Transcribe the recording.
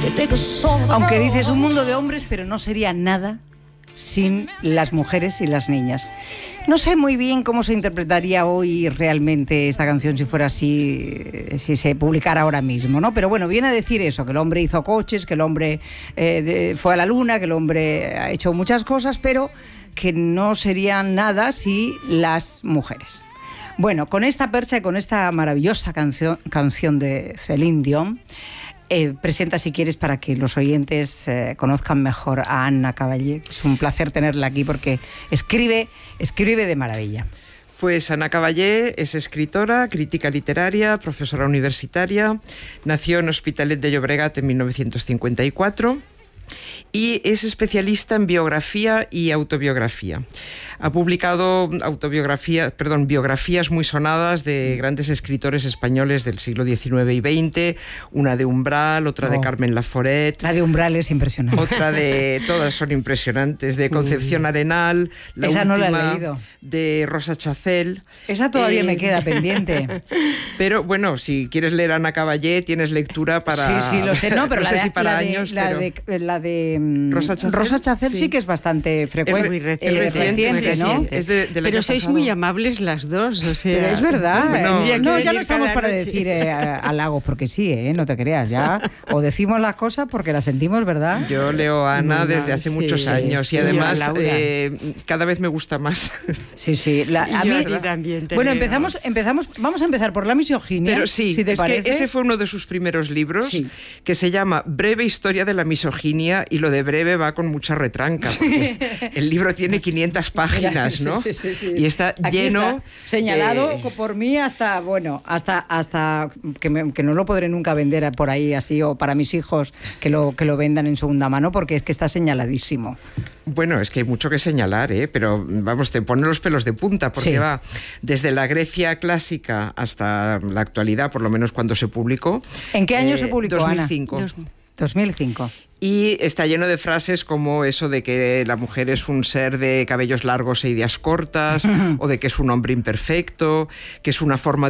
Aunque dices un mundo de hombres, pero no sería nada sin las mujeres y las niñas. No sé muy bien cómo se interpretaría hoy realmente esta canción si fuera así, si se publicara ahora mismo, ¿no? Pero bueno, viene a decir eso, que el hombre hizo coches, que el hombre fue a la luna, que el hombre ha hecho muchas cosas, pero que no sería nada si las mujeres. Bueno, con esta percha y con esta maravillosa canción de Céline Dion, presenta, si quieres, para que los oyentes conozcan mejor a Anna Cavallé. Es un placer tenerla aquí porque escribe de maravilla. Pues Anna Cavallé es escritora, crítica literaria, profesora universitaria. Nació en Hospitalet de Llobregat en 1954 y es especialista en biografía y autobiografía. Ha publicado biografías muy sonadas de grandes escritores españoles del siglo XIX y XX, una de Umbral, otra de Carmen Laforet. La de Umbral es impresionante. Otra de, todas son impresionantes, de Concepción Arenal, la esa última no la he leído. De Rosa Chacel. Esa todavía me queda pendiente. Pero bueno, si quieres leer a Anna Cavallé, tienes lectura para... Sí, lo sé, no, pero no sé si para años, la de Rosa Chacel sí que es bastante frecuente. Muy reciente, ¿no? Es del pero año sois pasado. muy amables las dos, o sea... Pero es verdad. Bueno, no, ya no estamos para decir halagos, porque sí, no te creas, ya. O decimos las cosas porque las sentimos, ¿verdad? Yo leo a Ana desde hace muchos años y además cada vez me gusta más. Sí. A mí también. Bueno, vamos a empezar por la misoginia. Pero sí, si te parece. Que ese fue uno de sus primeros libros, que se llama Breve historia de la misoginia, y lo de breve va con mucha retranca, porque el libro tiene 500 páginas, ¿no? Sí. Y está lleno... Está señalado por mí hasta que no lo podré nunca vender por ahí así, o para mis hijos que lo vendan en segunda mano, porque es que está señaladísimo. Bueno, es que hay mucho que señalar, pero vamos, te pone los pelos de punta, porque va desde la Grecia clásica hasta la actualidad, por lo menos cuando se publicó. ¿En qué año se publicó, 2005. Ana? 2005. Y está lleno de frases como eso de que la mujer es un ser de cabellos largos e ideas cortas, o de que es un hombre imperfecto, que es una forma